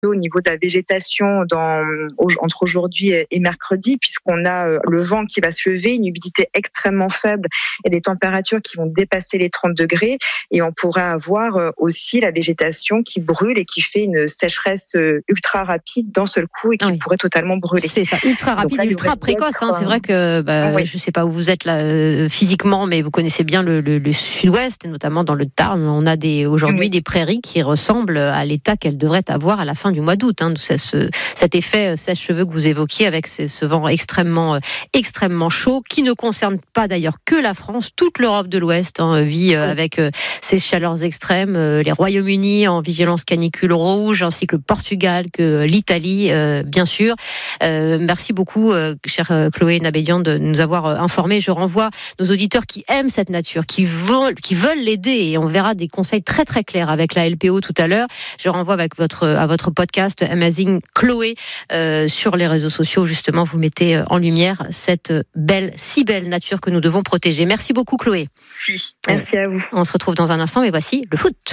au niveau de la végétation entre aujourd'hui et mercredi, puisqu'on a le vent qui va se lever, une humidité extrêmement faible et des températures qui vont dépasser les 30 degrés. Et on pourrait avoir aussi la végétation qui brûle et qui fait une sécheresse ultra rapide d'un seul coup et qui pourrait totalement brûler. C'est ça, ultra rapide, là, ultra précoce. C'est vrai que je ne sais pas où vous êtes là physiquement, mais vous connaissez bien le sud-ouest, et notamment dans le Tarn. On a aujourd'hui des prairies qui ressemblent à l'état qu'elles devraient avoir à la fin du mois d'août. Cet effet sèche-cheveux que vous évoquiez avec ce vent extrêmement chaud, qui ne concerne pas d'ailleurs que la France. Toute l'Europe de l'Ouest vit avec ces chaleurs extrêmes. Les Royaumes-Unis en vigilance canicule rouge, ainsi que le Portugal, que l'Italie, bien sûr. Merci beaucoup, chère Chloé Nabédian, de nous avoir informés. Je renvoie nos auditeurs qui aiment cette nature, qui veulent l'aider, et on verra des conseils très très clairs avec la LPO tout à l'heure. Je renvoie à votre podcast Amazing Chloé sur les réseaux sociaux. Justement, vous mettez en lumière cette si belle nature que nous devons protéger. Merci beaucoup, Chloé. Merci à vous. On se retrouve dans un instant, mais voici le foot.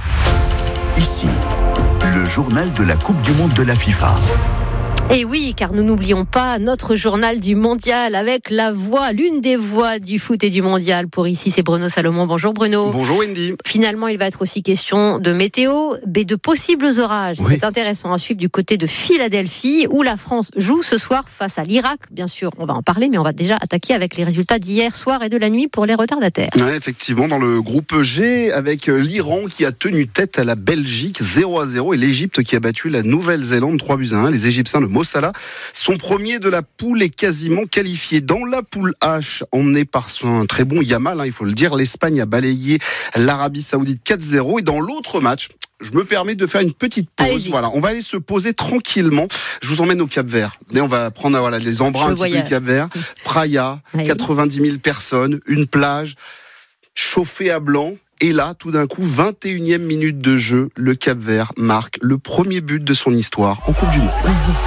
Ici, le journal de la Coupe du Monde de la FIFA. Et oui, car nous n'oublions pas notre journal du mondial avec l'une des voix du foot et du mondial. Pour ici, c'est Bruno Salomon. Bonjour Bruno. Bonjour Wendy. Finalement, il va être aussi question de météo, mais de possibles orages. Oui. C'est intéressant à suivre du côté de Philadelphie, où la France joue ce soir face à l'Irak. Bien sûr, on va en parler, mais on va déjà attaquer avec les résultats d'hier soir et de la nuit pour les retardataires. Ouais, effectivement, dans le groupe G, avec l'Iran qui a tenu tête à la Belgique 0-0 et l'Égypte qui a battu la Nouvelle-Zélande 3-1. Les Égyptiens, le Mo Salah, son premier de la poule, est quasiment qualifié. Dans la poule H, emmené par un très bon Yamal, il faut le dire, l'Espagne a balayé l'Arabie Saoudite 4-0. Et dans l'autre match, je me permets de faire une petite pause. Allez-y. Voilà, on va aller se poser tranquillement. Je vous emmène au Cap-Vert. Et on va prendre les embruns un petit peu du Cap-Vert. Praia, 90 000 personnes, une plage chauffée à blanc. Et là, tout d'un coup, 21e minute de jeu, le Cap-Vert marque le premier but de son histoire en Coupe du Monde.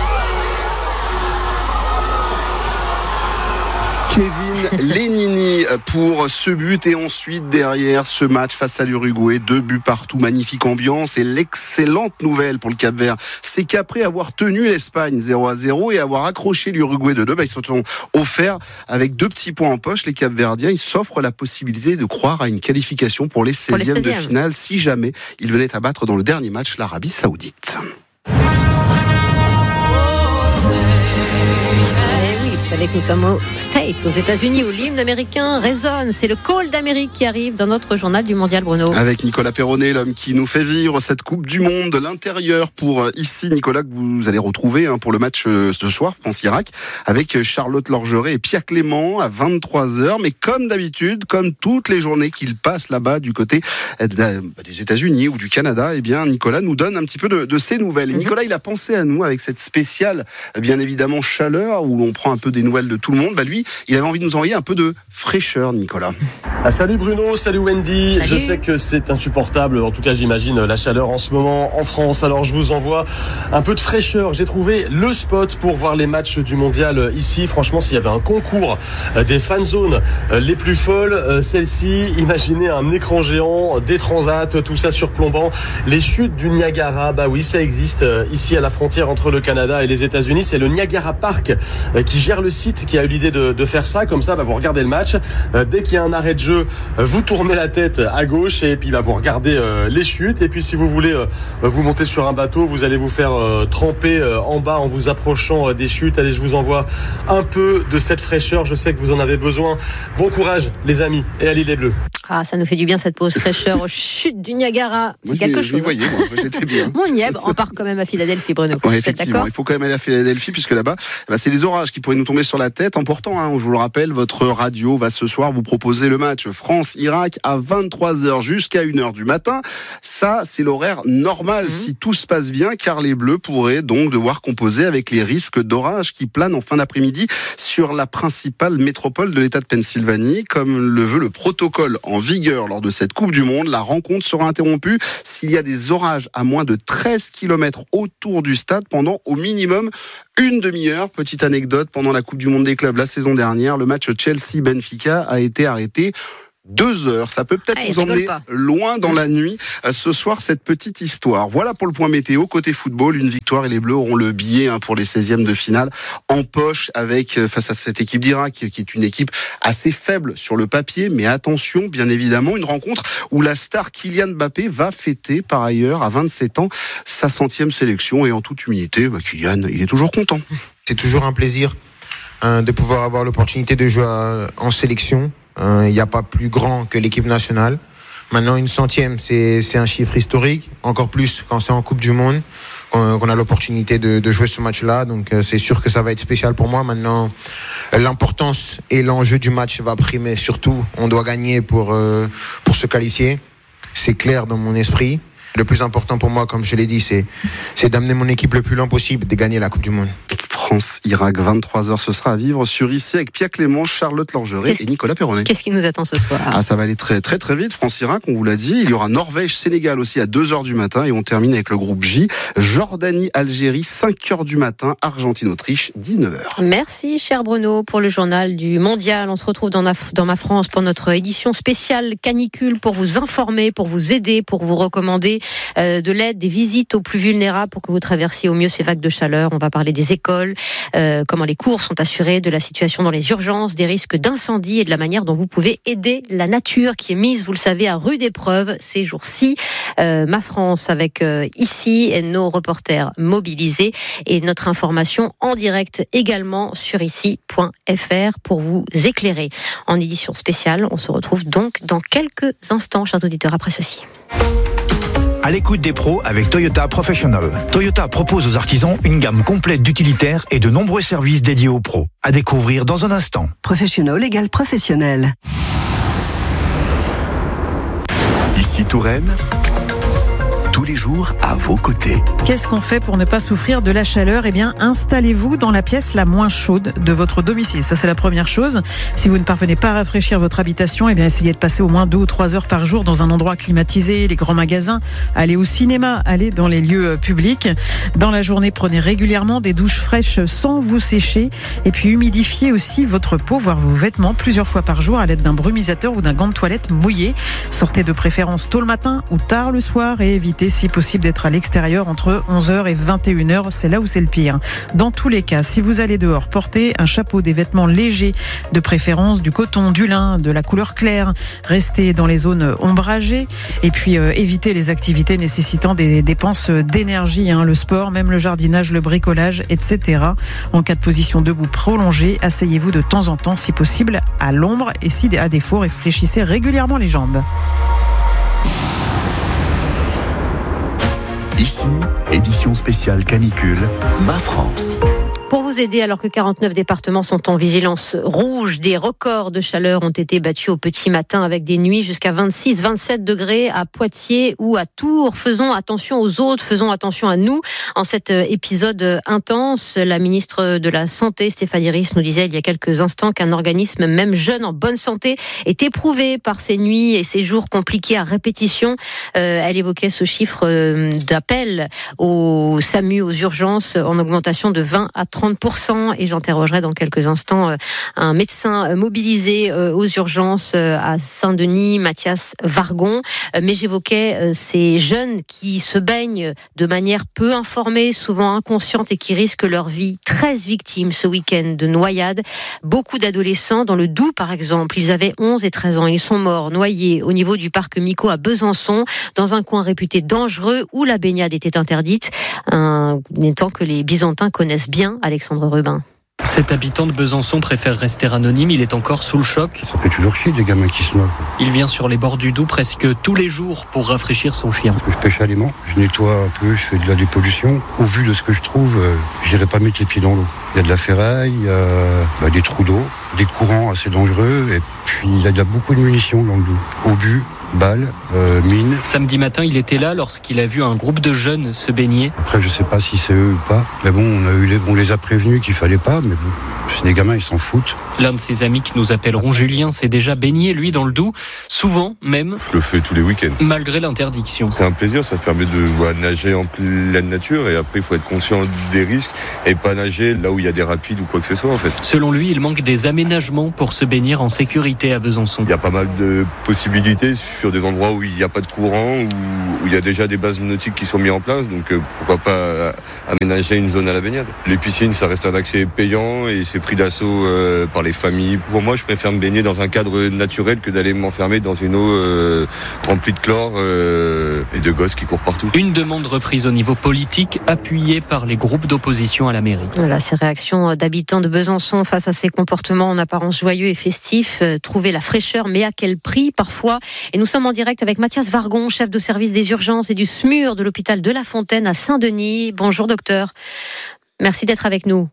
Kevin Lénini pour ce but, et ensuite derrière ce match face à l'Uruguay, 2 buts partout, magnifique ambiance. Et l'excellente nouvelle pour le Cap-Vert, c'est qu'après avoir tenu l'Espagne 0-0 et avoir accroché l'Uruguay de 2, ils se sont offerts avec 2 petits points en poche. Les Cap-Verdiens, ils s'offrent la possibilité de croire à une qualification pour les 16e de finale si jamais ils venaient à battre dans le dernier match l'Arabie Saoudite. Vous savez que nous sommes aux States, aux États-Unis, où l'hymne américain résonne. C'est le call d'Amérique qui arrive dans notre journal du mondial, Bruno. Avec Nicolas Perronnet, l'homme qui nous fait vivre cette Coupe du Monde de l'intérieur. Pour ici, Nicolas, que vous allez retrouver pour le match ce soir, France-Irak, avec Charlotte Lorgeret et Pierre Clément à 23h. Mais comme d'habitude, comme toutes les journées qu'il passe là-bas du côté des États-Unis ou du Canada, Nicolas nous donne un petit peu de ses nouvelles. Et Nicolas, il a pensé à nous avec cette spéciale, bien évidemment, chaleur, où on prend un peu des nouvelles de tout le monde. Lui, il avait envie de nous envoyer un peu de fraîcheur, Nicolas. Salut Bruno, salut Wendy. Salut. Je sais que c'est insupportable, en tout cas j'imagine, la chaleur en ce moment en France. Alors je vous envoie un peu de fraîcheur. J'ai trouvé le spot pour voir les matchs du mondial ici. Franchement, s'il y avait un concours des fan zones les plus folles, celle-ci, imaginez un écran géant, des transats, tout ça surplombant. Les chutes du Niagara, oui, ça existe ici à la frontière entre le Canada et les États-Unis. C'est le Niagara Park qui gère le site, qui a eu l'idée de faire ça. Comme ça, vous regardez le match. Dès qu'il y a un arrêt de jeu, vous tournez la tête à gauche et puis vous regardez les chutes. Et puis si vous voulez vous monter sur un bateau, vous allez vous faire tremper en bas en vous approchant des chutes. Allez, je vous envoie un peu de cette fraîcheur. Je sais que vous en avez besoin. Bon courage les amis, et allez les Bleus. Ça nous fait du bien cette pause fraîcheur aux chutes du Niagara. C'est quelque chose. Vous voyez, j'étais bien. On y est, on part quand même à Philadelphie, Bruno. Ouais, effectivement, il faut quand même aller à Philadelphie, puisque là-bas, c'est les orages qui pourraient nous tomber sur la tête. Important, je vous le rappelle, votre radio va ce soir vous proposer le match France-Irak à 23h jusqu'à 1h du matin. Ça, c'est l'horaire normal si tout se passe bien, car les Bleus pourraient donc devoir composer avec les risques d'orage qui planent en fin d'après-midi sur la principale métropole de l'État de Pennsylvanie. Comme le veut le protocole en vigueur lors de cette Coupe du Monde, la rencontre sera interrompue s'il y a des orages à moins de 13 km autour du stade pendant au minimum une demi-heure. Petite anecdote, pendant la Coupe du Monde des clubs la saison dernière, le match Chelsea-Benfica a été arrêté 2 heures. Ça peut peut-être nous emmener loin dans la nuit. Ce soir, cette petite histoire. Voilà pour le point météo. Côté football, une victoire et les Bleus auront le billet pour les 16e de finale en poche face à cette équipe d'Irak qui est une équipe assez faible sur le papier. Mais attention, bien évidemment, une rencontre où la star Kylian Mbappé va fêter par ailleurs à 27 ans sa 100e sélection. Et en toute humilité, Kylian, il est toujours content. C'est toujours un plaisir de pouvoir avoir l'opportunité de jouer en sélection. Il n'y a pas plus grand que l'équipe nationale. Maintenant, une 100e, c'est un chiffre historique. Encore plus quand c'est en Coupe du Monde, qu'on a l'opportunité de jouer ce match-là. Donc, c'est sûr que ça va être spécial pour moi. Maintenant, l'importance et l'enjeu du match va primer. Surtout, on doit gagner pour se qualifier. C'est clair dans mon esprit. Le plus important pour moi, comme je l'ai dit, c'est d'amener mon équipe le plus loin possible, de gagner la Coupe du Monde. France-Irak, 23h, ce sera à vivre sur ICI avec Pia Clément, Charlotte Lorgeret et Nicolas Perronnet. Qu'est-ce qui nous attend ce soir ? Ça va aller très très très vite, France-Irak, on vous l'a dit. Il y aura Norvège-Sénégal aussi à 2h du matin et on termine avec le groupe J. Jordanie-Algérie, 5h du matin, Argentine-Autriche, 19h. Merci cher Bruno pour le journal du Mondial. On se retrouve dans Ma France pour notre édition spéciale canicule pour vous informer, pour vous aider, pour vous recommander de l'aide, des visites aux plus vulnérables pour que vous traversiez au mieux ces vagues de chaleur. On va parler des écoles, comment les cours sont assurés, de la situation dans les urgences, des risques d'incendie et de la manière dont vous pouvez aider la nature qui est mise, vous le savez, à rude épreuve ces jours-ci. Ma France avec ici et nos reporters mobilisés et notre information en direct également sur ici.fr pour vous éclairer. En édition spéciale, on se retrouve donc dans quelques instants, chers auditeurs, après ceci. À l'écoute des pros avec Toyota Professional. Toyota propose aux artisans une gamme complète d'utilitaires et de nombreux services dédiés aux pros. À découvrir dans un instant. Professional égale professionnel. Ici Touraine, tous les jours à vos côtés. Qu'est-ce qu'on fait pour ne pas souffrir de la chaleur ? Eh bien, installez-vous dans la pièce la moins chaude de votre domicile. Ça, c'est la première chose. Si vous ne parvenez pas à rafraîchir votre habitation, eh bien, essayez de passer au moins 2 ou 3 heures par jour dans un endroit climatisé, les grands magasins, allez au cinéma, allez dans les lieux publics. Dans la journée, prenez régulièrement des douches fraîches sans vous sécher. Et puis, humidifiez aussi votre peau, voire vos vêtements, plusieurs fois par jour à l'aide d'un brumisateur ou d'un gant de toilette mouillé. Sortez de préférence tôt le matin ou tard le soir et évitez si possible d'être à l'extérieur entre 11h et 21h, c'est là où c'est le pire. Dans tous les cas, si vous allez dehors, portez un chapeau, des vêtements légers, de préférence du coton, du lin, de la couleur claire, restez dans les zones ombragées et puis évitez les activités nécessitant des dépenses d'énergie, le sport, même le jardinage, le bricolage, etc. En cas de position debout prolongée, asseyez-vous de temps en temps, si possible, à l'ombre et si à défaut, réfléchissez régulièrement les jambes. Ici, édition spéciale canicule, Ma France. Pour vous aider, alors que 49 départements sont en vigilance rouge, des records de chaleur ont été battus au petit matin avec des nuits jusqu'à 26-27 degrés à Poitiers ou à Tours. Faisons attention aux autres, faisons attention à nous. En cet épisode intense, la ministre de la Santé, Stéphanie Ries, nous disait il y a quelques instants qu'un organisme, même jeune, en bonne santé, est éprouvé par ces nuits et ces jours compliqués à répétition. Elle évoquait ce chiffre d'appel au SAMU, aux urgences, en augmentation de 20 à 30%. Et j'interrogerai dans quelques instants un médecin mobilisé aux urgences à Saint-Denis, Mathias Vargon. Mais j'évoquais ces jeunes qui se baignent de manière peu informée, souvent inconsciente et qui risquent leur vie. 13 victimes ce week-end de noyades. Beaucoup d'adolescents dans le Doubs, par exemple. Ils avaient 11 et 13 ans. Ils sont morts, noyés au niveau du parc Mico à Besançon, dans un coin réputé dangereux où la baignade était interdite. Un temps que les Byzantins connaissent bien, Alexandre Rubin. Cet habitant de Besançon préfère rester anonyme, il est encore sous le choc. Ça fait toujours chier des gamins qui se noient. Il vient sur les bords du Doubs presque tous les jours pour rafraîchir son chien. Je pêche aliments, je nettoie un peu, je fais de la dépollution. Au vu de ce que je trouve, j'irai pas mettre les pieds dans l'eau. Il y a de la ferraille, des trous d'eau, des courants assez dangereux et puis il y a beaucoup de munitions dans le Doubs. Obus, balles, mines. Samedi matin, il était là lorsqu'il a vu un groupe de jeunes se baigner. Après, je sais pas si c'est eux ou pas. Mais bon, on les a prévenus qu'il fallait pas, mais bon, Les gamins, ils s'en foutent. L'un de ses amis que nous appellerons Julien s'est déjà baigné, lui, dans le Doubs, souvent même. Je le fais tous les week-ends. Malgré l'interdiction. C'est un plaisir, ça permet de nager en pleine nature et après il faut être conscient des risques et pas nager là où il y a des rapides ou quoi que ce soit en fait. Selon lui, il manque des aménagements pour se baigner en sécurité à Besançon. Il y a pas mal de possibilités sur des endroits où il n'y a pas de courant, où il y a déjà des bases nautiques qui sont mises en place, donc pourquoi pas aménager une zone à la baignade. Les piscines, ça reste un accès payant et c'est pris d'assaut par les familles. Pour moi, je préfère me baigner dans un cadre naturel que d'aller m'enfermer dans une eau remplie de chlore et de gosses qui courent partout. Une demande reprise au niveau politique, appuyée par les groupes d'opposition à la mairie. Voilà, ces réactions d'habitants de Besançon face à ces comportements en apparence joyeux et festifs. Trouver la fraîcheur, mais à quel prix parfois? Et nous sommes en direct avec Mathias Vargon, chef de service des urgences et du SMUR de l'hôpital de La Fontaine à Saint-Denis. Bonjour docteur, merci d'être avec nous.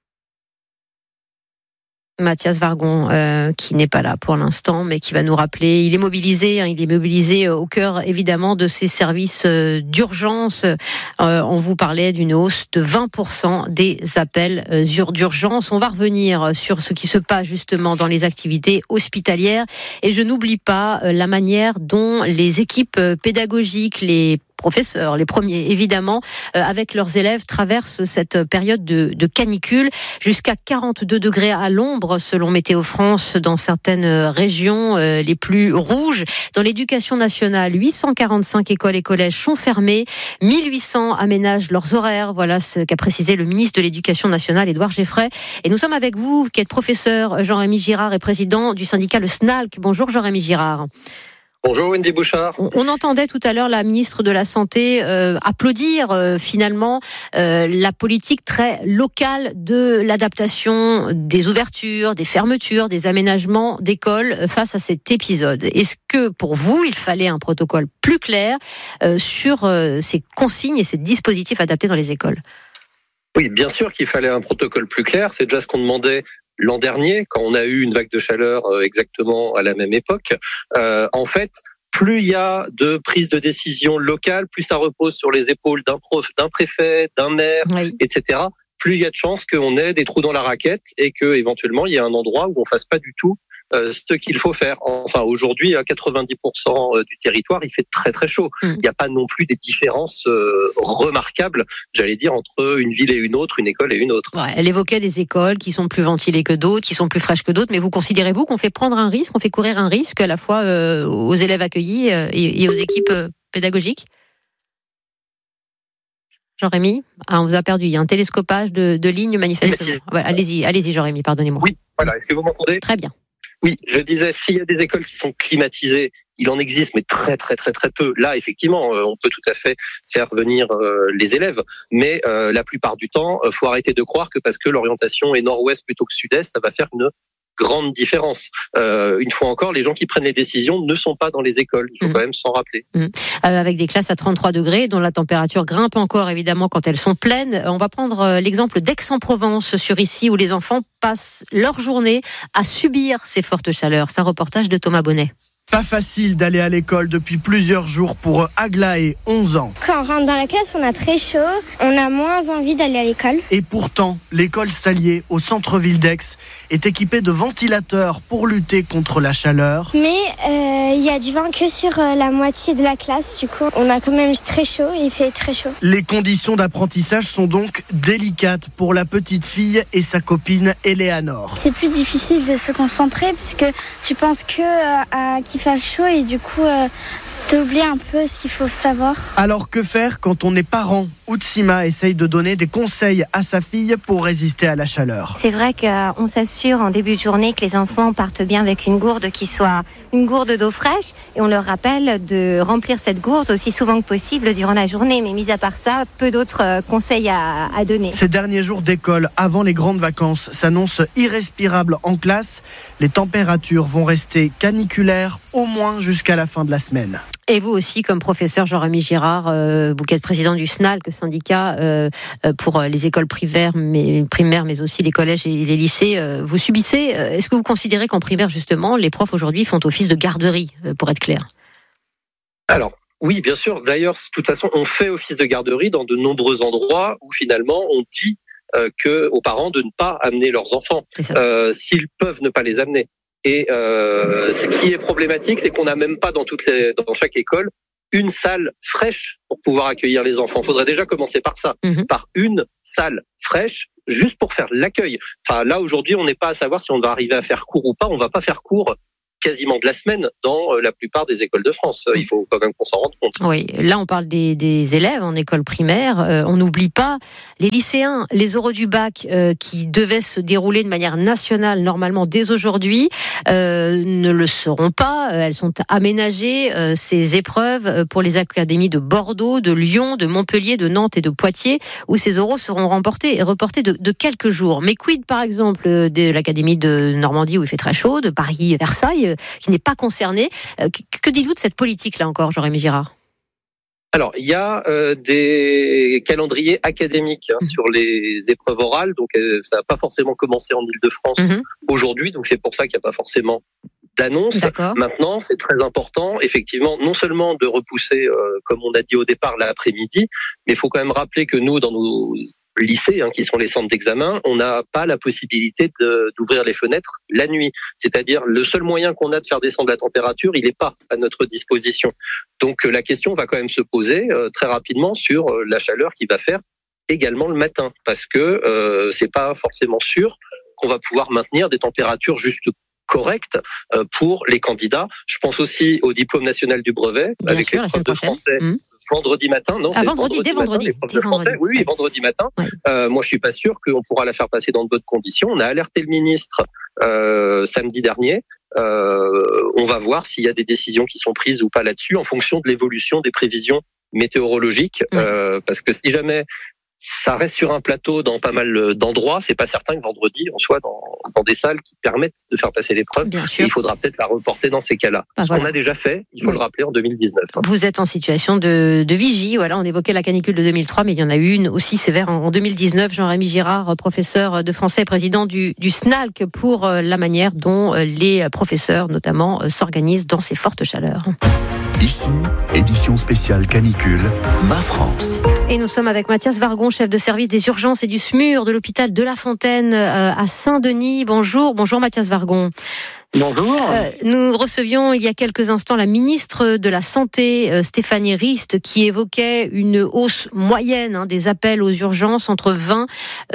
Mathias Vargon, qui n'est pas là pour l'instant, mais qui va nous rappeler. Il est mobilisé au cœur évidemment de ces services d'urgence. On vous parlait d'une hausse de 20% des appels d'urgence. On va revenir sur ce qui se passe justement dans les activités hospitalières. Et je n'oublie pas la manière dont les équipes pédagogiques, les professeurs, les premiers évidemment, avec leurs élèves, traversent cette période de canicule. Jusqu'à 42 degrés à l'ombre, selon Météo France, dans certaines régions les plus rouges. Dans l'éducation nationale, 845 écoles et collèges sont fermés. 1800 aménagent leurs horaires. Voilà ce qu'a précisé le ministre de l'Éducation nationale, Édouard Geffray. Et nous sommes avec vous, qui êtes professeur, Jean-Rémy Girard, et président du syndicat Le SNALC. Bonjour Jean-Rémy Girard. Bonjour Wendy Bouchard. On entendait tout à l'heure la ministre de la Santé applaudir finalement la politique très locale de l'adaptation des ouvertures, des fermetures, des aménagements d'écoles face à cet épisode. Est-ce que pour vous, il fallait un protocole plus clair sur ces consignes et ces dispositifs adaptés dans les écoles ? Oui, bien sûr qu'il fallait un protocole plus clair. C'est déjà ce qu'on demandait l'an dernier, quand on a eu une vague de chaleur exactement à la même époque. En fait, plus il y a de prise de décision locale, plus ça repose sur les épaules d'un préfet, d'un maire, oui, etc. Plus il y a de chances qu'on ait des trous dans la raquette et que éventuellement il y ait un endroit où on fasse pas du tout ce qu'il faut faire. Enfin, aujourd'hui, à 90% du territoire, il fait très très chaud. Il n'y a pas non plus des différences remarquables, j'allais dire, entre une ville et une autre, une école et une autre. Ouais, elle évoquait des écoles qui sont plus ventilées que d'autres, qui sont plus fraîches que d'autres, mais vous considérez-vous qu'on fait prendre un risque, on fait courir un risque à la fois aux élèves accueillis et aux équipes pédagogiques ? Jean-Rémy, on vous a perdu. Il y a un télescopage de lignes manifestement. Voilà, allez-y Jean-Rémy, pardonnez-moi. Oui, voilà. Est-ce que vous m'entendez ? Très bien. Oui, je disais, s'il y a des écoles qui sont climatisées, il en existe, mais très très très très peu. Là, effectivement, on peut tout à fait faire venir les élèves, mais la plupart du temps, faut arrêter de croire que parce que l'orientation est nord-ouest plutôt que sud-est, ça va faire une grande différence. Une fois encore, les gens qui prennent les décisions ne sont pas dans les écoles. Il faut quand même s'en rappeler. Avec des classes à 33 degrés, dont la température grimpe encore évidemment quand elles sont pleines. On va prendre l'exemple d'Aix-en-Provence sur Issy, où les enfants passent leur journée à subir ces fortes chaleurs. C'est un reportage de Thomas Bonnet. Pas facile d'aller à l'école depuis plusieurs jours pour Aglaé, 11 ans. Quand on rentre dans la classe, on a très chaud, on a moins envie d'aller à l'école. Et pourtant, l'école Salier, au centre-ville d'Aix, est équipée de ventilateurs pour lutter contre la chaleur. Mais il y a du vent que sur la moitié de la classe, du coup, on a quand même très chaud, il fait très chaud. Les conditions d'apprentissage sont donc délicates pour la petite fille et sa copine Eleanor. C'est plus difficile de se concentrer puisque tu penses que qu'il fasse chaud et du coup t'oublies un peu ce qu'il faut savoir. Alors que faire quand on est parent ? Outsima essaye de donner des conseils à sa fille pour résister à la chaleur. C'est vrai qu'on s'assure en début de journée que les enfants partent bien avec une gourde qui soit une gourde d'eau fraîche et on leur rappelle de remplir cette gourde aussi souvent que possible durant la journée. Mais mis à part ça, peu d'autres conseils à donner. Ces derniers jours d'école avant les grandes vacances s'annoncent irrespirables en classe. Les températures vont rester caniculaires au moins jusqu'à la fin de la semaine. Et vous aussi, comme professeur Jean-Rémy Girard, vous qui êtes président du SNALC, syndicat pour les écoles primaires, mais aussi les collèges et les lycées, vous subissez. Est-ce que vous considérez qu'en primaire, justement, les profs aujourd'hui font office de garderie, pour être clair ? Alors, oui, bien sûr. D'ailleurs, de toute façon, on fait office de garderie dans de nombreux endroits où finalement on dit que aux parents de ne pas amener leurs enfants, s'ils peuvent ne pas les amener. Et ce qui est problématique, c'est qu'on n'a même pas dans chaque école une salle fraîche pour pouvoir accueillir les enfants. Il faudrait déjà commencer par ça, par une salle fraîche, juste pour faire l'accueil. Enfin, là, aujourd'hui, on n'est pas à savoir si on va arriver à faire cours ou pas. On va pas faire cours quasiment de la semaine dans la plupart des écoles de France. Il faut quand même qu'on s'en rende compte. Oui, là on parle des élèves en école primaire. On n'oublie pas les lycéens, les oraux du bac qui devaient se dérouler de manière nationale normalement dès aujourd'hui ne le seront pas. Elles sont aménagées, ces épreuves, pour les académies de Bordeaux, de Lyon, de Montpellier, de Nantes et de Poitiers, où ces oraux seront reportés de quelques jours. Mais quid par exemple de l'académie de Normandie où il fait très chaud, de Paris, Versailles, qui n'est pas concerné. Que dites-vous de cette politique-là encore, Jean-Rémy Girard ? Alors, il y a des calendriers académiques sur les épreuves orales, donc ça n'a pas forcément commencé en Île-de-France aujourd'hui, donc c'est pour ça qu'il n'y a pas forcément d'annonce. Maintenant, c'est très important, effectivement, non seulement de repousser, comme on a dit au départ, l'après-midi, mais il faut quand même rappeler que nous, dans nos lycées, qui sont les centres d'examen, on n'a pas la possibilité d'ouvrir les fenêtres la nuit. C'est-à-dire, le seul moyen qu'on a de faire descendre la température, il n'est pas à notre disposition. Donc, la question va quand même se poser très rapidement sur la chaleur qu'il va faire également le matin, parce que c'est pas forcément sûr qu'on va pouvoir maintenir des températures juste correctes pour les candidats. Je pense aussi au diplôme national du brevet, bien avec l'épreuve de français. Vendredi matin, non, c'est vendredi. L'épreuve de français, oui, vendredi matin. Moi, je suis pas sûr qu'on pourra la faire passer dans de bonnes conditions. On a alerté le ministre samedi dernier. On va voir s'il y a des décisions qui sont prises ou pas là-dessus, en fonction de l'évolution des prévisions météorologiques. Parce que si jamais ça reste sur un plateau dans pas mal d'endroits, c'est pas certain que vendredi on soit dans des salles qui permettent de faire passer l'épreuve. Il faudra peut-être la reporter dans ces cas-là. Ce qu'on a déjà fait, il faut le rappeler, en 2019. Vous êtes en situation de vigie. Voilà, on évoquait la canicule de 2003, mais il y en a eu une aussi sévère en 2019. Jean-Rémy Girard, professeur de français et président du SNALC, pour la manière dont les professeurs, notamment, s'organisent dans ces fortes chaleurs. Ici, édition spéciale canicule, Ma France. Et nous sommes avec Mathias Vargon, chef de service des urgences et du SMUR de l'hôpital de La Fontaine à Saint-Denis. Bonjour Mathias Vargon. Bonjour. Nous recevions il y a quelques instants la ministre de la Santé, Stéphanie Rist, qui évoquait une hausse moyenne des appels aux urgences entre 20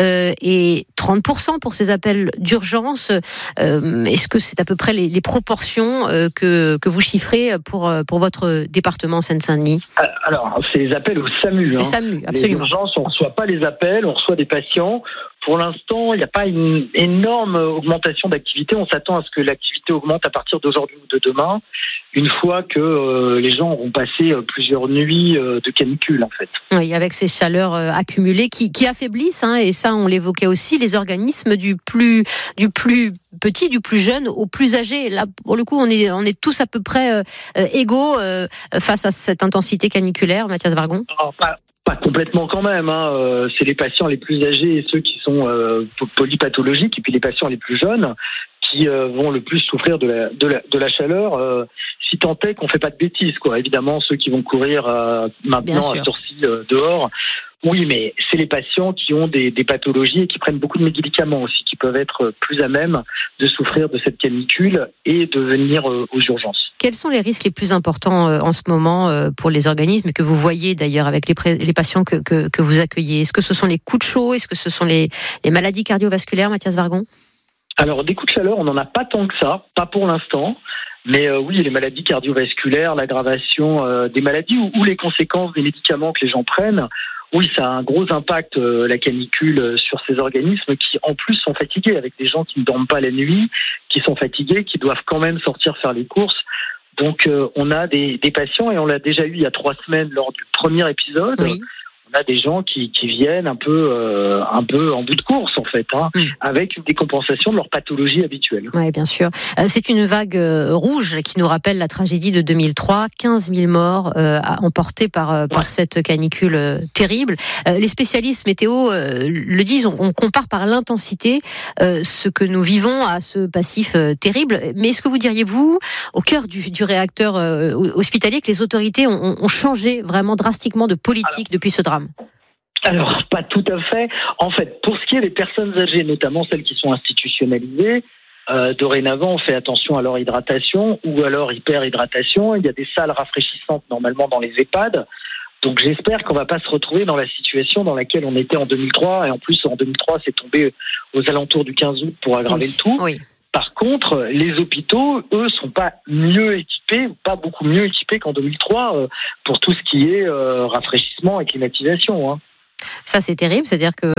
et 30% pour ces appels d'urgence. Est-ce que c'est à peu près les proportions que vous chiffrez pour votre département Seine-Saint-Denis ? Alors, c'est les appels au SAMU. Les SAMU, absolument. Les urgences, on ne reçoit pas les appels, on reçoit des patients. Pour l'instant, il n'y a pas une énorme augmentation d'activité. On s'attend à ce que l'activité augmente à partir d'aujourd'hui ou de demain, une fois que les gens auront passé plusieurs nuits de canicule, en fait. Oui, avec ces chaleurs accumulées qui affaiblissent, et ça, on l'évoquait aussi, les organismes du plus petit, du plus jeune au plus âgé. Là, pour le coup, on est tous à peu près égaux face à cette intensité caniculaire, Mathias Vargon. Pas complètement quand même. C'est les patients les plus âgés et ceux qui sont polypathologiques, et puis les patients les plus jeunes qui vont le plus souffrir de la chaleur, si tant est qu'on fait pas de bêtises, quoi. Évidemment, ceux qui vont courir maintenant à sortie dehors. Oui, mais c'est les patients qui ont des pathologies et qui prennent beaucoup de médicaments aussi, qui peuvent être plus à même de souffrir de cette canicule et de venir aux urgences. Quels sont les risques les plus importants en ce moment pour les organismes, que vous voyez d'ailleurs avec les patients que vous accueillez ? Est-ce que ce sont les coups de chaud ? Est-ce que ce sont les maladies cardiovasculaires, Mathias Vargon ? Alors, des coups de chaleur, on n'en a pas tant que ça, pas pour l'instant. Mais oui, les maladies cardiovasculaires, l'aggravation des maladies ou les conséquences des médicaments que les gens prennent. Oui, ça a un gros impact, la canicule, sur ces organismes qui, en plus, sont fatigués, avec des gens qui ne dorment pas la nuit, qui sont fatigués, qui doivent quand même sortir faire les courses. Donc, on a des patients, et on l'a déjà eu il y a 3 semaines lors du premier épisode. Oui. On a des gens qui viennent un peu en bout de course, en fait, avec une décompensation de leur pathologie habituelle. Oui, bien sûr. C'est une vague rouge qui nous rappelle la tragédie de 2003, 15 000 morts emportés par cette canicule terrible. Les spécialistes météo le disent, on compare par l'intensité ce que nous vivons à ce passif terrible. Mais est-ce que vous diriez, vous, au cœur du réacteur hospitalier, que les autorités ont changé vraiment drastiquement de politique depuis ce drame ? Alors, pas tout à fait. En fait, pour ce qui est des personnes âgées, notamment celles qui sont institutionnalisées, dorénavant, on fait attention à leur hydratation ou à leur hyperhydratation. Il y a des salles rafraîchissantes normalement dans les EHPAD. Donc j'espère qu'on ne va pas se retrouver dans la situation dans laquelle on était en 2003. Et en plus, en 2003, c'est tombé aux alentours du 15 août pour aggraver le tout. Oui. Par contre, les hôpitaux, eux, sont pas mieux équipés, pas beaucoup mieux équipés qu'en 2003 pour tout ce qui est rafraîchissement et climatisation. Hein. Ça, c'est terrible. C'est-à-dire que,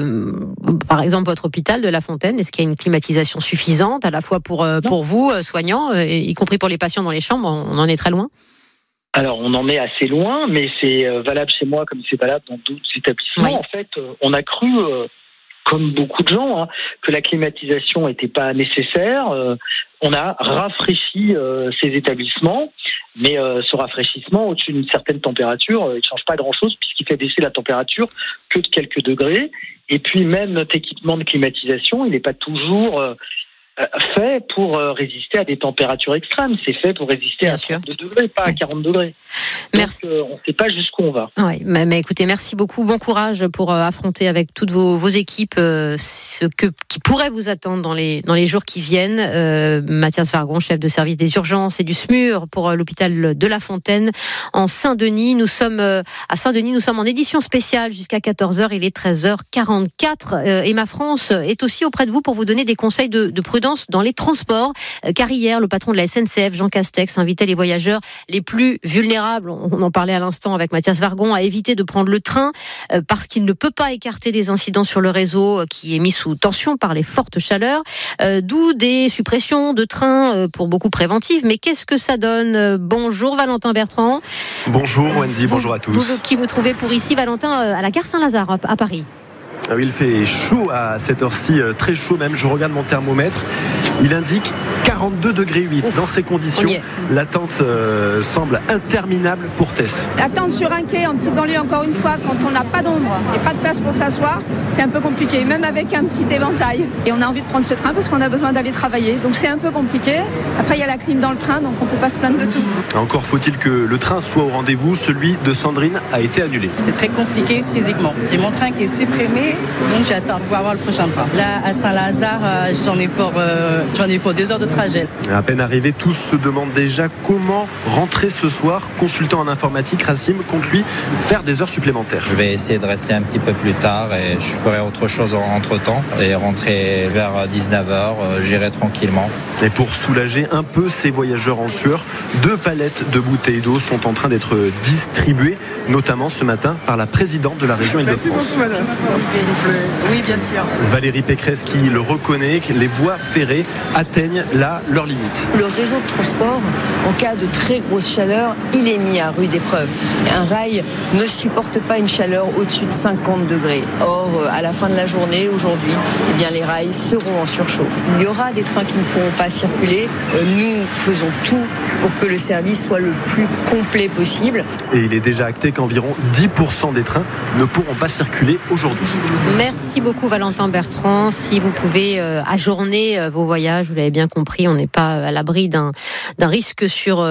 par exemple, votre hôpital de La Fontaine, est-ce qu'il y a une climatisation suffisante à la fois pour vous, soignants, y compris pour les patients dans les chambres? On en est très loin. Alors, on en est assez loin, mais c'est valable chez moi comme c'est valable dans d'autres établissements. Oui. En fait, on a cru, comme beaucoup de gens, que la climatisation n'était pas nécessaire. On a rafraîchi ces établissements, mais ce rafraîchissement, au-dessus d'une certaine température, il ne change pas grand-chose puisqu'il fait baisser la température que de quelques degrés. Et puis même notre équipement de climatisation, il n'est pas toujours fait pour résister à des températures extrêmes. C'est fait pour résister à 32 degrés, pas à 40 degrés. Merci. Donc, on ne sait pas jusqu'où on va. Oui, mais écoutez, merci beaucoup. Bon courage pour affronter avec toutes vos équipes ce qui pourrait vous attendre dans les jours qui viennent. Mathias Vargon, chef de service des urgences et du SMUR pour l'hôpital de La Fontaine en Saint-Denis. Nous sommes à Saint-Denis, nous sommes en édition spéciale jusqu'à 14h. Il est 13h44. Emma France est aussi auprès de vous pour vous donner des conseils de prudence dans les transports, car hier, le patron de la SNCF, Jean Castex, invitait les voyageurs les plus vulnérables, on en parlait à l'instant avec Mathias Vargon, à éviter de prendre le train parce qu'il ne peut pas écarter des incidents sur le réseau qui est mis sous tension par les fortes chaleurs, d'où des suppressions de trains pour beaucoup préventives. Mais qu'est-ce que ça donne? Bonjour Valentin Bertrand. Bonjour Wendy, bonjour à tous. Qui vous trouvez pour ici, Valentin, à la gare Saint-Lazare à Paris? Oui, il fait chaud à cette heure-ci, très chaud même. Je regarde mon thermomètre. Il indique 42 degrés 8. Dans ces conditions, l'attente semble interminable pour Tess. Attendre sur un quai en petite banlieue, encore une fois, quand on n'a pas d'ombre et pas de place pour s'asseoir, c'est un peu compliqué, même avec un petit éventail. Et on a envie de prendre ce train parce qu'on a besoin d'aller travailler. Donc c'est un peu compliqué. Après, il y a la clim dans le train, donc on ne peut pas se plaindre de tout. Encore faut-il que le train soit au rendez-vous. Celui de Sandrine a été annulé. C'est très compliqué physiquement. J'ai mon train qui est supprimé, donc j'attends pour avoir le prochain train. Là, à Saint-Lazare, j'en ai pour 2 heures de trajet. À peine arrivé, tous se demandent déjà comment rentrer ce soir. Consultant en informatique, Racim compte lui faire des heures supplémentaires. Je vais essayer de rester un petit peu plus tard et je ferai autre chose entre-temps et rentrer vers 19h, j'irai tranquillement. Et pour soulager un peu ces voyageurs en sueur, 2 palettes de bouteilles d'eau sont en train d'être distribuées, notamment ce matin par la présidente de la région Île-de-France. Merci beaucoup, madame. Oui, bien sûr. Valérie Pécresse qui le reconnaît, que les voies ferrées atteignent là leurs limites. Le réseau de transport, en cas de très grosse chaleur, il est mis à rude épreuve. Un rail ne supporte pas une chaleur au-dessus de 50 degrés. Or, à la fin de la journée, aujourd'hui, eh bien, les rails seront en surchauffe. Il y aura des trains qui ne pourront pas circuler. Nous faisons tout pour que le service soit le plus complet possible. Et il est déjà acté qu'environ 10% des trains ne pourront pas circuler aujourd'hui. Merci beaucoup Valentin Bertrand. Si vous pouvez ajourner vos voyages, vous l'avez bien compris, on n'est pas à l'abri d'un risque sur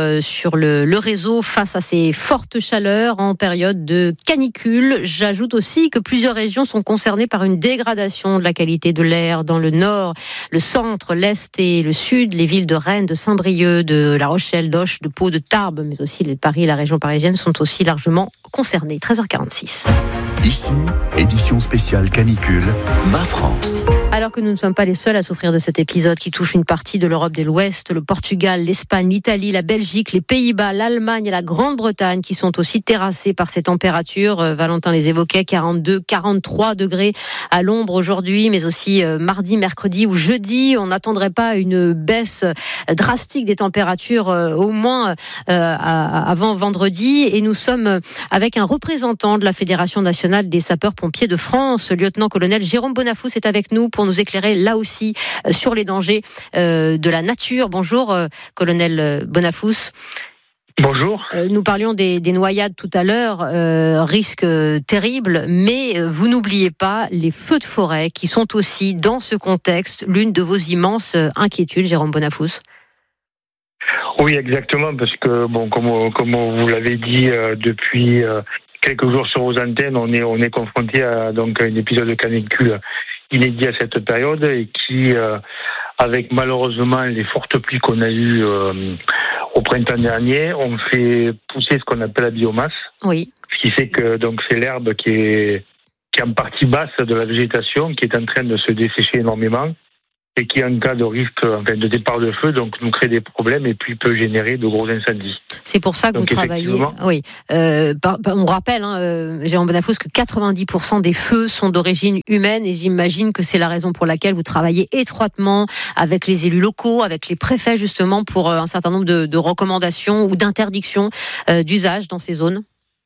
le réseau face à ces fortes chaleurs en période de canicule. J'ajoute aussi que plusieurs régions sont concernées par une dégradation de la qualité de l'air dans le nord, le centre, l'est et le sud. Les villes de Rennes, de Saint-Brieuc, de La Rochelle, d'Auch, de Pau, de Tarbes, mais aussi les Paris et la région parisienne sont aussi largement concernés. 13h46. Ici, édition spéciale canicule, Ma France. Alors que nous ne sommes pas les seuls à souffrir de cet épisode qui touche une partie de l'Europe de l'Ouest, le Portugal, l'Espagne, l'Italie, la Belgique, les Pays-Bas, l'Allemagne et la Grande-Bretagne qui sont aussi terrassés par ces températures. Valentin les évoquait, 42, 43 degrés à l'ombre aujourd'hui, mais aussi mardi, mercredi ou jeudi. On n'attendrait pas une baisse drastique des températures au moins avant vendredi. Et nous sommes avec un représentant de la Fédération nationale des sapeurs-pompiers de France, le lieutenant-colonel Jérôme Bonafous est avec nous pour nous éclairer là aussi sur les dangers de la nature. Bonjour colonel Bonafous. Bonjour. Nous parlions des noyades tout à l'heure, risque terrible, mais vous n'oubliez pas les feux de forêt qui sont aussi dans ce contexte l'une de vos immenses inquiétudes, Jérôme Bonafous. Oui, exactement, parce que bon, comme vous l'avez dit, depuis quelques jours sur vos antennes, on est confronté à donc un épisode de canicule inédit à cette période et qui, avec malheureusement les fortes pluies qu'on a eues au printemps dernier, ont fait pousser ce qu'on appelle la biomasse. Oui. Ce qui fait que donc c'est l'herbe qui est en partie basse de la végétation, qui est en train de se dessécher énormément et qui, en cas de risque de départ de feu, donc nous crée des problèmes et puis peut générer de gros incendies. C'est pour ça que donc, vous travaillez. Oui. On rappelle, Jérôme Bonafous, que 90% des feux sont d'origine humaine et j'imagine que c'est la raison pour laquelle vous travaillez étroitement avec les élus locaux, avec les préfets justement pour un certain nombre de recommandations ou d'interdictions d'usage dans ces zones.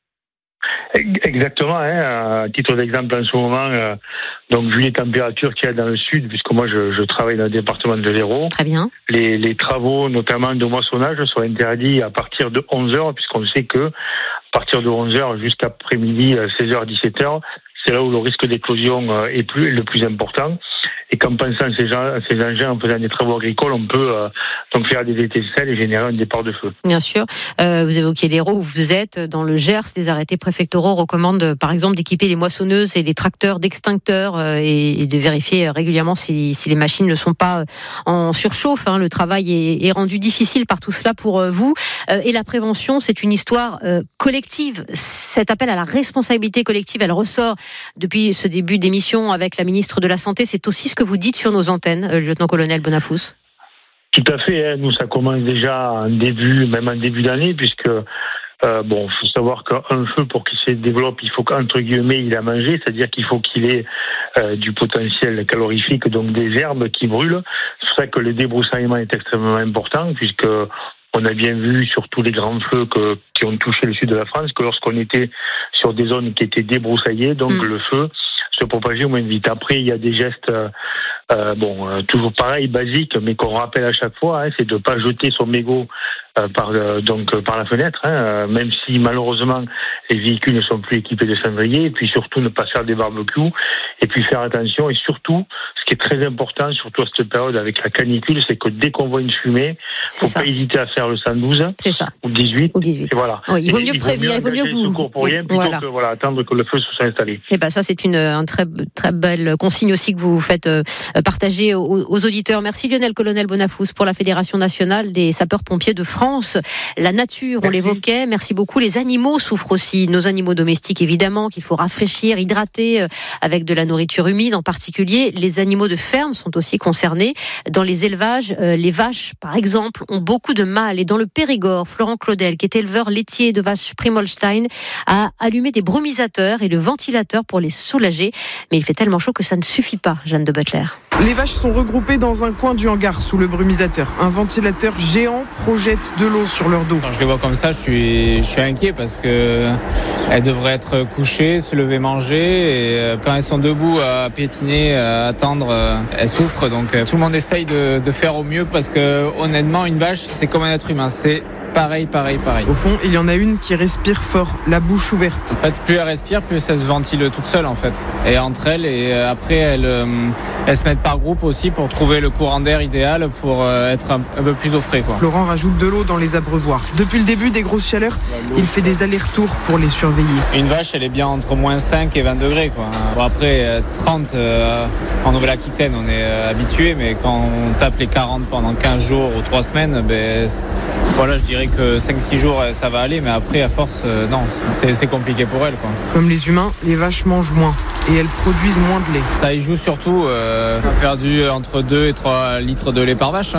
Exactement. À titre d'exemple, en ce moment, donc vu les températures qu'il y a dans le sud, puisque moi je travaille dans le département de l'Hérault. Très bien. Les travaux, notamment de moissonnage, sont interdits à partir de 11h, puisqu'on sait que à partir de 11h jusqu'à après-midi, 16h, 17h, c'est là où le risque d'éclosion est le plus important. Et qu'en pensant ces engins, en faisant des travaux agricoles, on peut donc faire des étincelles et générer un départ de feu. Bien sûr. Vous évoquiez l'Hérault où vous êtes. Dans le Gers, des arrêtés préfectoraux recommandent, par exemple, d'équiper les moissonneuses et les tracteurs d'extincteurs et de vérifier régulièrement si les machines ne sont pas en surchauffe. Le travail est rendu difficile par tout cela pour vous. Et la prévention, c'est une histoire collective. Cet appel à la responsabilité collective, elle ressort depuis ce début d'émission avec la ministre de la Santé. C'est aussi ce que vous dites sur nos antennes, lieutenant-colonel Bonafous. Tout à fait. Nous, ça commence déjà en début d'année, puisque faut savoir qu'un feu, pour qu'il se développe, il faut qu'entre guillemets, il a mangé, c'est-à-dire qu'il faut qu'il ait du potentiel calorifique, donc des herbes qui brûlent. C'est pour ça que le débroussaillement est extrêmement important, puisque on a bien vu sur tous les grands feux qui ont touché le sud de la France que lorsqu'on était sur des zones qui étaient débroussaillées, donc le feu se propager au moins vite. Après, il y a des gestes, toujours pareil, basiques, mais qu'on rappelle à chaque fois, c'est de ne pas jeter son mégot par la fenêtre, même si malheureusement les véhicules ne sont plus équipés de cendriers, et puis surtout ne pas faire des barbecues, et puis faire attention, et surtout, ce qui est très important, surtout à cette période avec la canicule, c'est que dès qu'on voit une fumée, il ne faut pas hésiter à faire le 112 ou le 18. Et voilà. Oui, il vaut mieux prévenir, il vaut mieux que vous... secours pour rien, plutôt que attendre que le feu se soit installé. Et ça, c'est une très, très belle consigne aussi que vous faites partager aux auditeurs. Merci Lionel Colonel Bonafous pour la Fédération nationale des sapeurs-pompiers de France. La nature, on l'évoquait, merci beaucoup. Les animaux souffrent aussi, nos animaux domestiques évidemment, qu'il faut rafraîchir, hydrater avec de la nourriture humide en particulier. Les animaux de ferme sont aussi concernés. Dans les élevages, les vaches par exemple ont beaucoup de mal. Et dans le Périgord, Florent Claudel, qui est éleveur laitier de vaches Primolstein, a allumé des brumisateurs et le ventilateur pour les soulager. Mais il fait tellement chaud que ça ne suffit pas, Jeanne de Butler. Les vaches sont regroupées dans un coin du hangar sous le brumisateur. Un ventilateur géant projette de l'eau sur leur dos. Quand je les vois comme ça, je suis inquiet parce que elles devraient être couchées, se lever, manger. Et quand elles sont debout à piétiner, à attendre, elles souffrent. Donc tout le monde essaye de faire au mieux parce que honnêtement, une vache, c'est comme un être humain. C'est pareil. Au fond, il y en a une qui respire fort, la bouche ouverte. En fait, plus elle respire, plus elle se ventile toute seule en fait. Et entre elles, et après elles se mettent par groupe aussi pour trouver le courant d'air idéal pour être un peu plus au frais, quoi. Florent rajoute de l'eau dans les abreuvoirs. Depuis le début des grosses chaleurs, il fait des allers-retours pour les surveiller. Une vache, elle est bien entre moins 5 et 20 degrés, quoi. Bon, après 30 en Nouvelle-Aquitaine, on est habitué, mais quand on tape les 40 pendant 15 jours ou 3 semaines, voilà, je dirais que 5-6 jours ça va aller, mais après à force non, c'est compliqué pour elles, quoi. Comme les humains, les vaches mangent moins et elles produisent moins de lait. Ça y joue surtout, on a perdu entre 2 et 3 litres de lait par vache,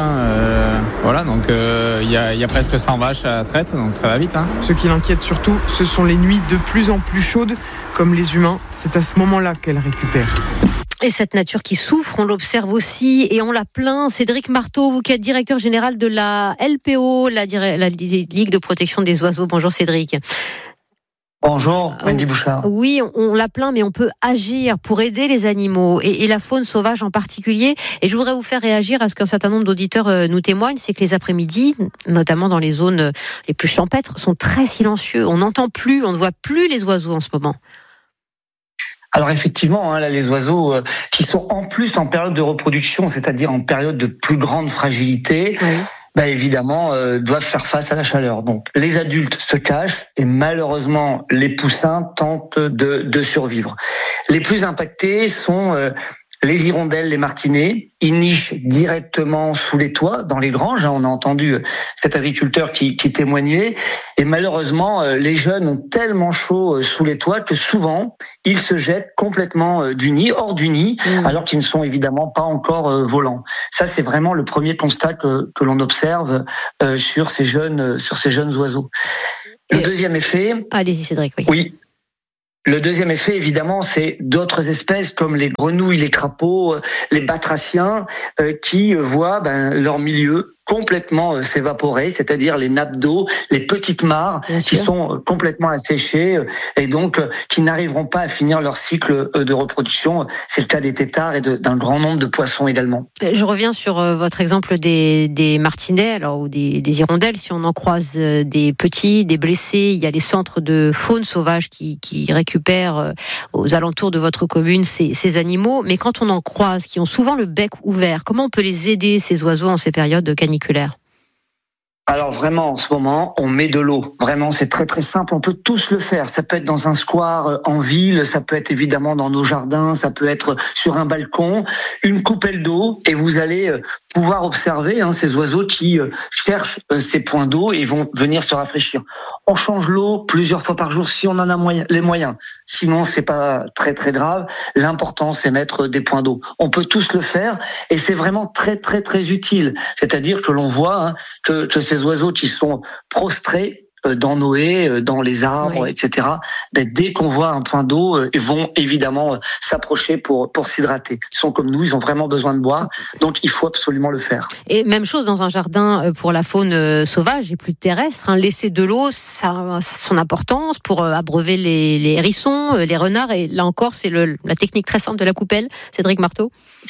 voilà, donc il y a presque 100 vaches à la traite, donc ça va vite. Ce qui l'inquiète surtout, ce sont les nuits de plus en plus chaudes. Comme les humains, c'est à ce moment-là qu'elles récupèrent. Et cette nature qui souffre, on l'observe aussi et on la plaint. Cédric Marteau, vous qui êtes directeur général de la LPO, la Ligue de protection des oiseaux. Bonjour Cédric. Bonjour, Wendy Bouchard. Oui, on la plaint, mais on peut agir pour aider les animaux et la faune sauvage en particulier. Et je voudrais vous faire réagir à ce qu'un certain nombre d'auditeurs nous témoignent, c'est que les après-midi, notamment dans les zones les plus champêtres, sont très silencieux. On n'entend plus, on ne voit plus les oiseaux en ce moment. Alors effectivement, là, les oiseaux qui sont en plus en période de reproduction, c'est-à-dire en période de plus grande fragilité, évidemment, doivent faire face à la chaleur. Donc, les adultes se cachent et malheureusement, les poussins tentent de survivre. Les plus impactés sont les hirondelles, les martinets. Ils nichent directement sous les toits, dans les granges. On a entendu cet agriculteur qui témoignait. Et malheureusement, les jeunes ont tellement chaud sous les toits que souvent, ils se jettent complètement hors du nid, alors qu'ils ne sont évidemment pas encore volants. Ça, c'est vraiment le premier constat que l'on observe sur ces jeunes oiseaux. Le deuxième effet... Allez-y, Cédric, oui. Oui. Le deuxième effet, évidemment, c'est d'autres espèces comme les grenouilles, les crapauds, les batraciens qui voient leur milieu complètement s'évaporer, c'est-à-dire les nappes d'eau, les petites mares qui sont complètement asséchées et donc qui n'arriveront pas à finir leur cycle de reproduction. C'est le cas des têtards et d'un grand nombre de poissons également. Je reviens sur votre exemple des martinets alors, ou des hirondelles. Si on en croise des petits, des blessés, il y a les centres de faune sauvage qui récupèrent aux alentours de votre commune ces animaux. Mais quand on en croise, qui ont souvent le bec ouvert, comment on peut les aider, ces oiseaux, en ces périodes de caniculaire? Alors vraiment, en ce moment, on met de l'eau. Vraiment, c'est très très simple. On peut tous le faire. Ça peut être dans un square en ville, ça peut être évidemment dans nos jardins, ça peut être sur un balcon. Une coupelle d'eau et vous allez pouvoir observer ces oiseaux qui cherchent ces points d'eau et vont venir se rafraîchir. On change l'eau plusieurs fois par jour si on en a les moyens. Sinon, c'est pas très très grave. L'important, c'est mettre des points d'eau. On peut tous le faire et c'est vraiment très très très utile. C'est-à-dire que l'on voit que ces oiseaux qui sont prostrés dans nos haies, dans les arbres, etc. Dès qu'on voit un point d'eau, ils vont évidemment s'approcher pour s'hydrater. Ils sont comme nous, ils ont vraiment besoin de boire, donc il faut absolument le faire. Et même chose dans un jardin pour la faune sauvage et plus terrestre. Laisser de l'eau, ça a son importance pour abreuver les hérissons, les renards. Et là encore, c'est la technique très simple de la coupelle. Cédric Marteau.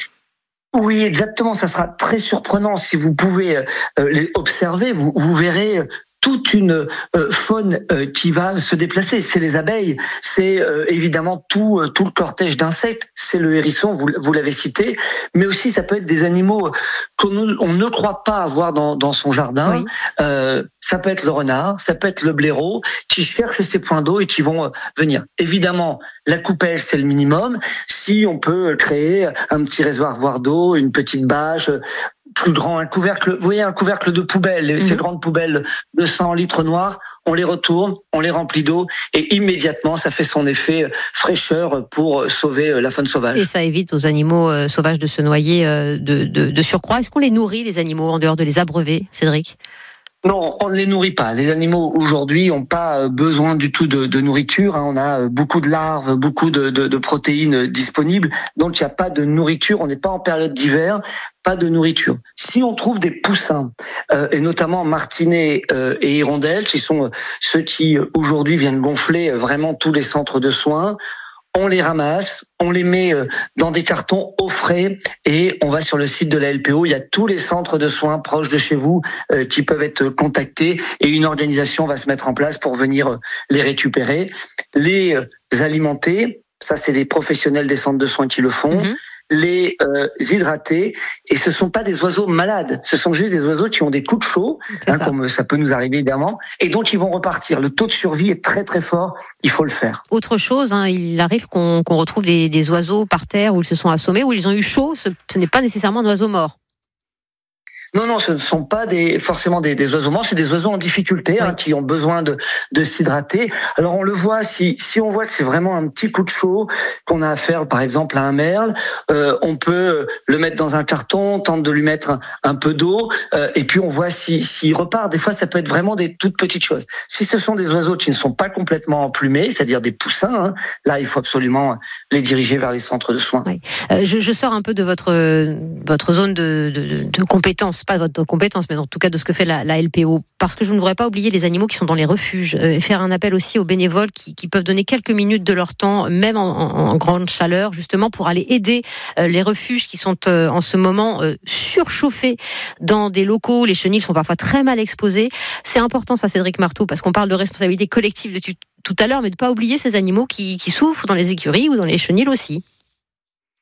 Oui, exactement. Ça sera très surprenant si vous pouvez les observer. Vous verrez toute une faune qui va se déplacer. C'est les abeilles, c'est évidemment tout le cortège d'insectes, c'est le hérisson, vous l'avez cité, mais aussi ça peut être des animaux qu'on ne croit pas avoir dans son jardin. Oui. Ça peut être le renard, ça peut être le blaireau, qui cherchent ces points d'eau et qui vont venir. Évidemment, la coupelle, c'est le minimum. Si on peut créer un petit réservoir d'eau, une petite bâche, plus grand, un couvercle, vous voyez, un couvercle de poubelle, ces grandes poubelles de 100 litres noirs, on les retourne, on les remplit d'eau et immédiatement ça fait son effet fraîcheur pour sauver la faune sauvage. Et ça évite aux animaux sauvages de se noyer de surcroît. Est-ce qu'on les nourrit, les animaux, en dehors de les abreuver, Cédric ? Non, on ne les nourrit pas. Les animaux aujourd'hui n'ont pas besoin du tout de nourriture. On a beaucoup de larves, beaucoup de protéines disponibles. Donc il n'y a pas de nourriture. On n'est pas en période d'hiver. Pas de nourriture. Si on trouve des poussins, et notamment martinets et hirondelles, qui sont ceux qui aujourd'hui viennent gonfler vraiment tous les centres de soins, on les ramasse, on les met dans des cartons au frais et on va sur le site de la LPO. Il y a tous les centres de soins proches de chez vous qui peuvent être contactés et une organisation va se mettre en place pour venir les récupérer, les alimenter. Ça, c'est les professionnels des centres de soins qui le font. Les hydrater, et ce sont pas des oiseaux malades, ce sont juste des oiseaux qui ont des coups de chaud, comme ça peut nous arriver évidemment, et donc ils vont repartir. Le taux de survie est très très fort, il faut le faire. Autre chose, il arrive qu'on retrouve des oiseaux par terre où ils se sont assommés, où ils ont eu chaud, ce n'est pas nécessairement un oiseau mort. Non, ce ne sont pas forcément des oiseaux morts, c'est des oiseaux en difficulté qui ont besoin de s'hydrater. Alors on le voit, si on voit que c'est vraiment un petit coup de chaud, qu'on a affaire par exemple à un merle, on peut le mettre dans un carton, tente de lui mettre un peu d'eau, et puis on voit s'il repart. Des fois, ça peut être vraiment des toutes petites choses. Si ce sont des oiseaux qui ne sont pas complètement emplumés, c'est-à-dire des poussins, là il faut absolument les diriger vers les centres de soins. Oui. Je sors un peu de votre zone de compétence. Pas de votre compétence, mais en tout cas de ce que fait la LPO, parce que je ne voudrais pas oublier les animaux qui sont dans les refuges, faire un appel aussi aux bénévoles qui peuvent donner quelques minutes de leur temps, même en grande chaleur, justement pour aller aider les refuges qui sont en ce moment surchauffés dans des locaux où les chenilles sont parfois très mal exposées. C'est important ça, Cédric Marteau, parce qu'on parle de responsabilité collective depuis tout à l'heure, mais de ne pas oublier ces animaux qui souffrent dans les écuries ou dans les chenilles aussi.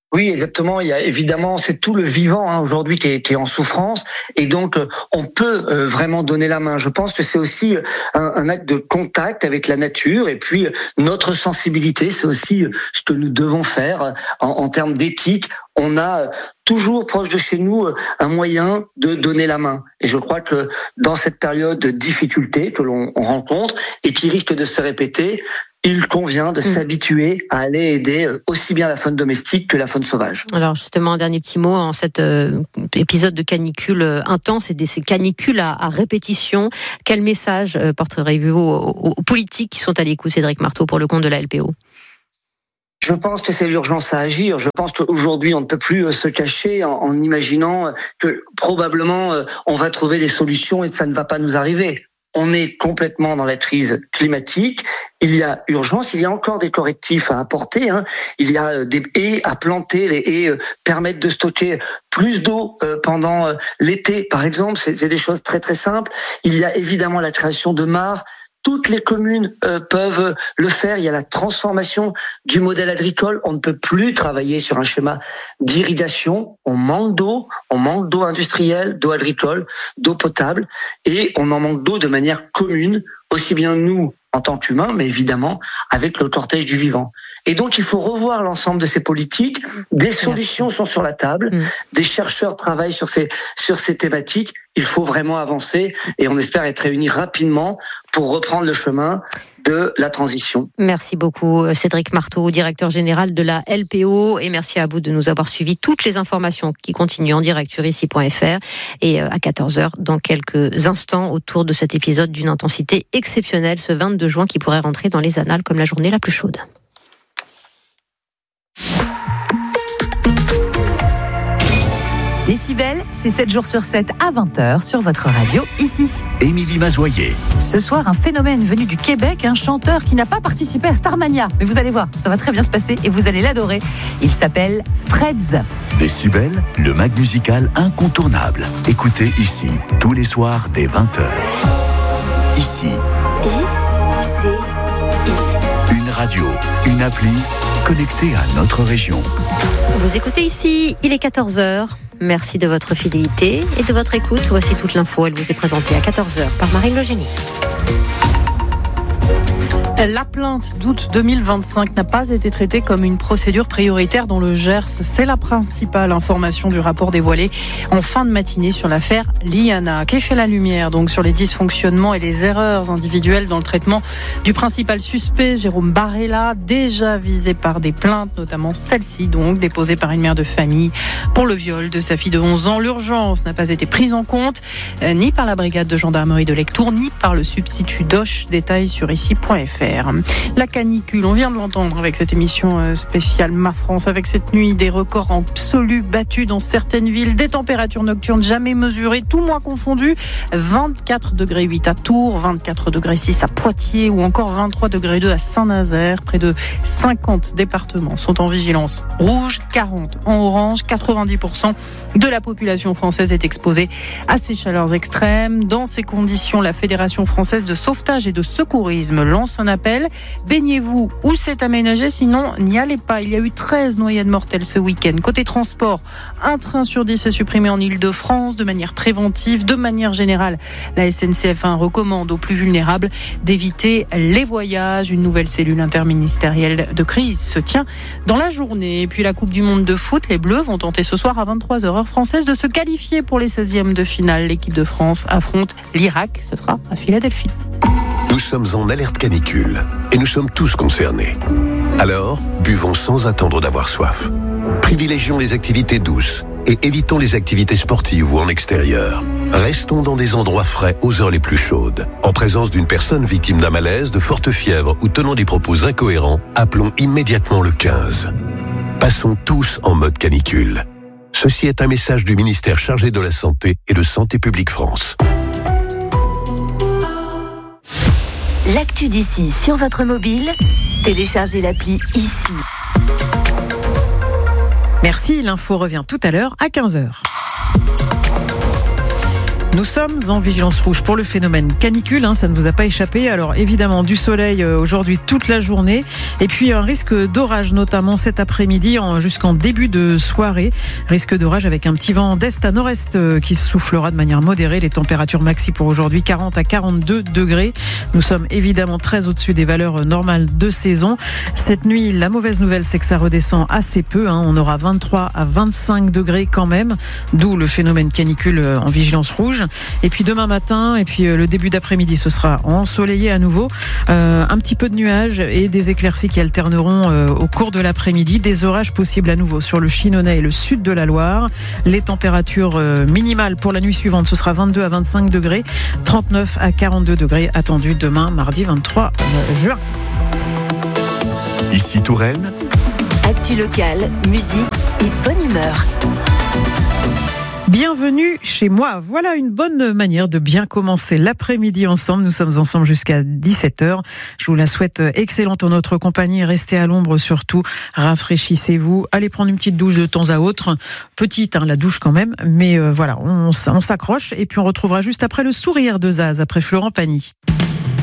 Oui, exactement. Il y a évidemment, c'est tout le vivant aujourd'hui qui est en souffrance, et donc on peut vraiment donner la main. Je pense que c'est aussi un acte de contact avec la nature, et puis notre sensibilité, c'est aussi ce que nous devons faire en termes d'éthique. On a toujours proche de chez nous un moyen de donner la main. Et je crois que dans cette période de difficulté que l'on rencontre et qui risque de se répéter, il convient de s'habituer à aller aider aussi bien la faune domestique que la faune sauvage. Alors justement, un dernier petit mot en cet épisode de canicule intense et ces canicules à répétition. Quel message porterez-vous aux politiques qui sont à l'écoute, Cédric Marteau, pour le compte de la LPO ? Je pense que c'est l'urgence à agir. Je pense qu'aujourd'hui, on ne peut plus se cacher en imaginant que probablement on va trouver des solutions et que ça ne va pas nous arriver. On est complètement dans la crise climatique. Il y a urgence. Il y a encore des correctifs à apporter. Il y a des haies à planter. Les haies permettent de stocker plus d'eau pendant l'été, par exemple. C'est des choses très très simples. Il y a évidemment la création de mares. Toutes les communes peuvent le faire. Il y a la transformation du modèle agricole. On ne peut plus travailler sur un schéma d'irrigation. On manque d'eau industrielle, d'eau agricole, d'eau potable, et on en manque d'eau de manière commune, aussi bien nous en tant qu'humains, mais évidemment avec le cortège du vivant. Et donc il faut revoir l'ensemble de ces politiques. Des solutions sont sur la table. Des chercheurs travaillent sur ces thématiques. Il faut vraiment avancer, et on espère être réunis rapidement pour reprendre le chemin de la transition. Merci beaucoup Cédric Marteau, directeur général de la LPO, et merci à vous de nous avoir suivis. Toutes les informations qui continuent en direct sur ici.fr et à 14h dans quelques instants autour de cet épisode d'une intensité exceptionnelle ce 22 juin qui pourrait rentrer dans les annales comme la journée la plus chaude. Décibel, c'est 7 jours sur 7 à 20h sur votre radio, ici. Émilie Mazoyer. Ce soir, un phénomène venu du Québec, un chanteur qui n'a pas participé à Starmania. Mais vous allez voir, ça va très bien se passer et vous allez l'adorer. Il s'appelle Freds. Décibel, le mag musical incontournable. Écoutez ici, tous les soirs dès 20h. Ici. Une radio, une appli connectée à notre région. Vous écoutez ici, il est 14h. Merci de votre fidélité et de votre écoute. Voici toute l'info. Elle vous est présentée à 14h par Marine Legénie. La plainte d'août 2025 n'a pas été traitée comme une procédure prioritaire dans le Gers. C'est la principale information du rapport dévoilé en fin de matinée sur l'affaire Liana, qui fait la lumière donc sur les dysfonctionnements et les erreurs individuelles dans le traitement du principal suspect, Jérôme Barella, déjà visé par des plaintes, notamment celle-ci donc, déposée par une mère de famille pour le viol de sa fille de 11 ans. L'urgence n'a pas été prise en compte, ni par la brigade de gendarmerie de Lectoure, ni par le substitut d'Oche. Détail sur ici.fr. La canicule, on vient de l'entendre avec cette émission spéciale Ma France, avec cette nuit des records absolus battus dans certaines villes, des températures nocturnes jamais mesurées, tout mois confondu, 24 degrés 8 à Tours, 24 degrés 6 à Poitiers ou encore 23 degrés 2 à Saint-Nazaire. Près de 50 départements sont en vigilance rouge, 40 en orange. 90% de la population française est exposée à ces chaleurs extrêmes. Dans ces conditions, la Fédération française de sauvetage et de secourisme lance un appel. Baignez-vous où c'est aménagé, sinon n'y allez pas. Il y a eu 13 noyades mortelles ce week-end. Côté transport, un train sur 10 est supprimé en Ile-de-France de manière préventive. De manière générale, la SNCF recommande aux plus vulnérables d'éviter les voyages. Une nouvelle cellule interministérielle de crise se tient dans la journée. Et puis la Coupe du Monde de foot, les Bleus vont tenter ce soir à 23h heure française de se qualifier pour les 16e de finale. L'équipe de France affronte l'Irak. Ce sera à Philadelphie. Nous sommes en alerte canicule et nous sommes tous concernés. Alors, buvons sans attendre d'avoir soif. Privilégions les activités douces et évitons les activités sportives ou en extérieur. Restons dans des endroits frais aux heures les plus chaudes. En présence d'une personne victime d'un malaise, de forte fièvre ou tenant des propos incohérents, appelons immédiatement le 15. Passons tous en mode canicule. Ceci est un message du ministère chargé de la Santé et de Santé publique France. L'actu d'ici sur votre mobile, téléchargez l'appli ici. Merci, l'info revient tout à l'heure à 15h. Nous sommes en vigilance rouge pour le phénomène canicule, ça ne vous a pas échappé. Alors évidemment du soleil aujourd'hui toute la journée et puis un risque d'orage notamment cet après-midi jusqu'en début de soirée. Risque d'orage avec un petit vent d'est à nord-est qui soufflera de manière modérée. Les températures maxi pour aujourd'hui 40 à 42 degrés. Nous sommes évidemment très au-dessus des valeurs normales de saison. Cette nuit, la mauvaise nouvelle c'est que ça redescend assez peu. On aura 23 à 25 degrés quand même, d'où le phénomène canicule en vigilance rouge. Et puis demain matin et puis le début d'après-midi ce sera ensoleillé à nouveau, un petit peu de nuages et des éclaircies qui alterneront au cours de l'après-midi, des orages possibles à nouveau sur le Chinonais et le sud de la Loire. Les températures minimales pour la nuit suivante ce sera 22 à 25 degrés, 39 à 42 degrés attendus demain mardi 23 juin. Ici Touraine, actu locale, musique et bonne humeur. Bienvenue chez moi. Voilà une bonne manière de bien commencer l'après-midi ensemble. Nous sommes ensemble jusqu'à 17h. Je vous la souhaite excellente en notre compagnie. Restez à l'ombre surtout. Rafraîchissez-vous. Allez prendre une petite douche de temps à autre. Petite, la douche quand même. Mais voilà, on s'accroche. Et puis on retrouvera juste après le sourire de Zaz, après Florent Pagny.